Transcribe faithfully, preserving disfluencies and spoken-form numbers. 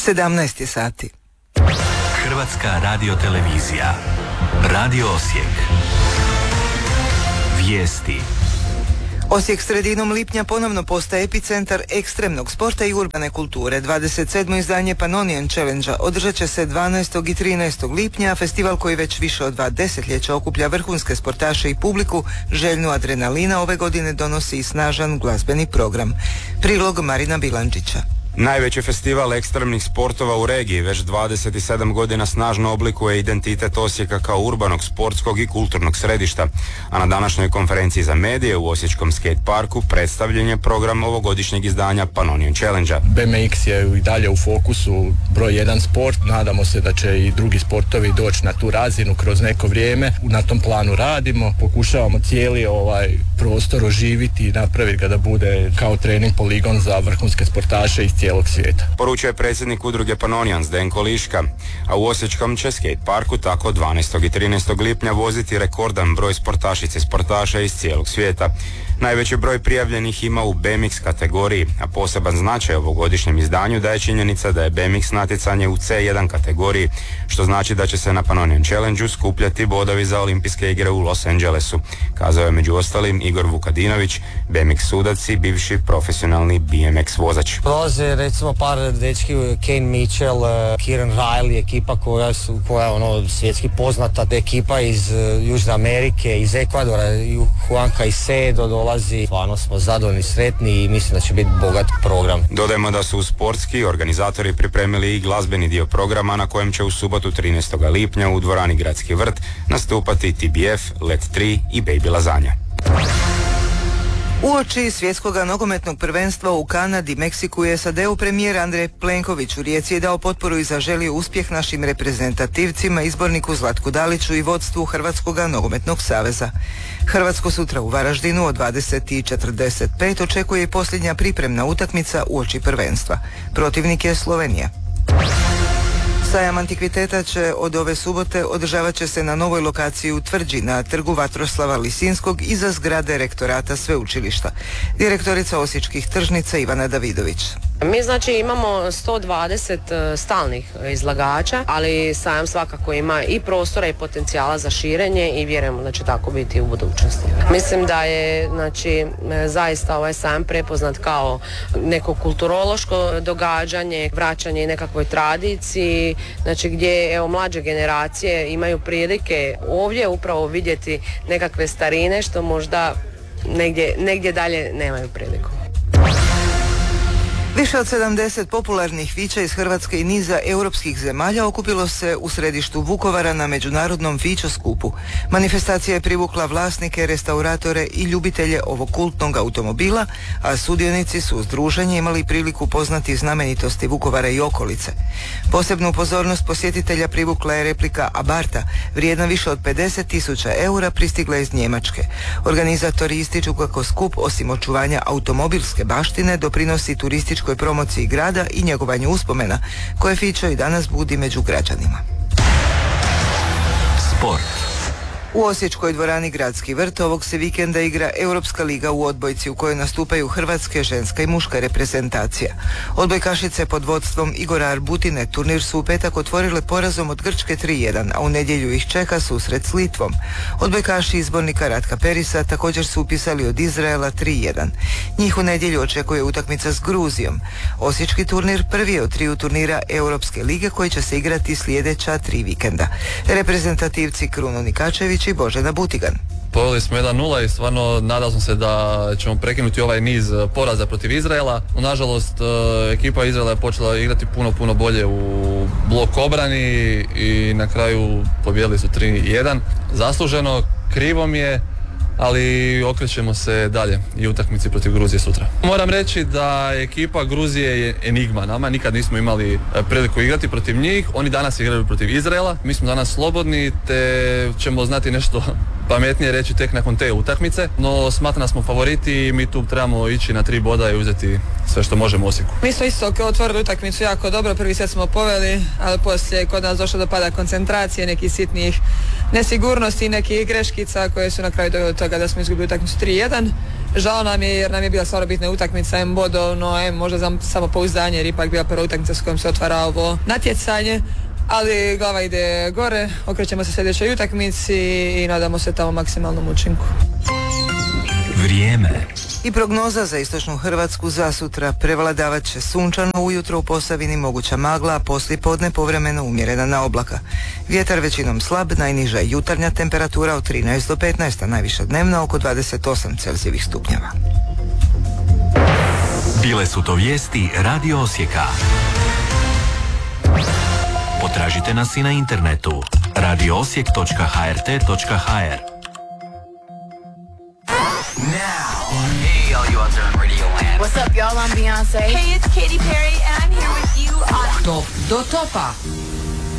sedamnaest je sati. Hrvatska radiotelevizija. Radio Osijek. Vijesti. Osijek sredinom lipnja ponovno postaje epicentar ekstremnog sporta i urbane kulture. dvadeset sedmo izdanje Pannonian Challenge-a održat će se dvanaestog i trinaestog lipnja, festival koji već više od dva desetljeća okuplja vrhunske sportaše i publiku željnu adrenalina ove godine donosi i snažan glazbeni program. Prilog Marina Bilandžića. Najveći festival ekstremnih sportova u regiji već dvadeset sedam godina snažno oblikuje identitet Osijeka kao urbanog, sportskog i kulturnog središta, a na današnjoj konferenciji za medije u Osječkom skate parku predstavljen je program ovogodišnjeg izdanja Pannonian Challenge-a. B M X je i dalje u fokusu broj jedan sport, nadamo se da će i drugi sportovi doći na tu razinu kroz neko vrijeme. Na tom planu radimo, pokušavamo cijeli ovaj prostor oživiti i napraviti ga da bude kao trening poligon za vrhunske sportaše iz cijelog svijeta. Poručuje predsjednik udruge Pannonian Zdenko Liška, a u Osječkom će skate parku tako dvanaestog i trinaestog lipnja voziti rekordan broj sportašica i sportaša iz cijelog svijeta. Najveći broj prijavljenih ima u B M X kategoriji, a poseban značaj ovogodišnjem izdanju daje činjenica da je B M X natjecanje u C jedan kategoriji, što znači da će se na Pannonian Challenge-u skupljati bodovi za olimpijske igre u Los Angelesu, kazao je među ostalim Igor Vukadinović, B M X sudac i bivši profesionalni B M X vozač. Prolaze recimo par dečki, Kane Mitchell, Kieran Riley, ekipa koja su koja ono svjetski poznata, ekipa iz uh, Južne Amerike, iz Ekvadora, Juan Caicedo dolazi. Stvarno smo zadovoljni, sretni i mislim da će biti bogat program. Dodajmo da su sportski organizatori pripremili i glazbeni dio programa na kojem će u subotu trinaestog lipnja u dvorani Gradski vrt nastupati T B F, Let tri i Baby Lazanja. Uoči svjetskog nogometnog prvenstva u Kanadi, Meksiku i S A D-u premijer Andrej Plenković u Rijeci je dao potporu i zaželio uspjeh našim reprezentativcima, izborniku Zlatku Daliću i vodstvu Hrvatskog nogometnog saveza. Hrvatsko sutra u Varaždinu od dvadeset i četrdeset pet očekuje i posljednja pripremna utakmica uoči prvenstva. Protivnik je Slovenija. Sajam antikviteta će od ove subote održavat će se na novoj lokaciji u Tvrđi na trgu Vatroslava Lisinskog iza zgrade rektorata sveučilišta. Direktorica osječkih tržnica Ivana Davidović. Mi znači imamo sto dvadeset stalnih izlagača, ali sajam svakako ima i prostora i potencijala za širenje i vjerujemo da će tako biti u budućnosti. Mislim da je znači zaista ovaj sajam prepoznat kao neko kulturološko događanje, vraćanje i nekakvoj tradiciji, znači gdje evo mlađe generacije imaju prilike ovdje upravo vidjeti nekakve starine što možda negdje, negdje dalje nemaju priliku. Više od sedamdeset popularnih fića iz Hrvatske i niza europskih zemalja okupilo se u središtu Vukovara na međunarodnom fićo skupu. Manifestacija je privukla vlasnike, restauratore i ljubitelje ovog kultnog automobila, a sudionici su uz druženje imali priliku poznati znamenitosti Vukovara i okolice. Posebnu pozornost posjetitelja privukla je replika Abarta, vrijedna više od pedeset tisuća eura, pristigla iz Njemačke. Organizatori ističu kako skup, osim očuvanja automobilske baštine, doprinosi turističkoj promociji grada i njegovanju uspomena, koje fićo i danas budi među građanima. Sport. U osječkoj dvorani Gradski vrt ovog se vikenda igra Europska liga u odbojci u kojoj nastupaju hrvatske ženska i muška reprezentacija. Odbojkašice pod vodstvom Igora Arbutine turnir su u petak otvorile porazom od Grčke tri jedan, a u nedjelju ih čeka susret s Litvom. Odbojkaši izbornika Ratka Perisa također su upisali od Izraela tri jedan. Njih u nedjelju očekuje utakmica s Gruzijom. Osječki turnir prvi je od triju turnira Europske lige koji će se igrati sljedeća tri vikenda. Reprezentativci Kruno Nikačević i Božena Butigan. Poveli smo jedan nula i stvarno nadao sam se da ćemo prekinuti ovaj niz poraza protiv Izraela. Nažalost, ekipa Izraela je počela igrati puno, puno bolje u blok obrani i na kraju pobijedili su tri jedan. Zasluženo, krivo mi je, ali okrećemo se dalje i utakmici protiv Gruzije sutra. Moram reći da ekipa Gruzije je enigma. Nama nikad nismo imali priliku igrati protiv njih. Oni danas igraju protiv Izraela. Mi smo danas slobodni te ćemo znati nešto pametnije reći tek nakon te utakmice. No smatram da smo favoriti i mi tu trebamo ići na tri boda i uzeti sve što možemo u Osijeku. Mi smo isto otvorili utakmicu jako dobro. Prvi set smo poveli, ali poslije kod nas došlo do pada koncentracije, nekih sitnih nesigurnosti i nekih greškica koje su na kraju doveli do toga da smo izgubili utakmicu tri jedan. Žao nam je jer nam je bila stvarno bitna utakmica, em bodovno, em možda za samopouzdanje jer ipak bila prva utakmica s kojom se otvara ovo natjecanje. Ali glava ide gore, okrećemo se sljedećoj utakmici i nadamo se tamo maksimalnom učinku. Vrijeme. I prognoza za istočnu Hrvatsku za sutra: prevladavat će sunčano ujutro, u Posavini moguća magla, a poslije podne povremeno umjerena na oblaka. Vjetar većinom slab, najniža jutarnja temperatura od trinaest do petnaest, a najviša dnevna oko dvadeset osam Celzijevih stupnjeva. Bile su to vijesti Radio Osijeka. Potražite nas i na internetu radio osijek točka h r t točka h r. Hey, all you out there in Radio Land. What's up, y'all? I'm Beyonce. Hey, it's Katy Perry, and I'm here with you on Top do topa.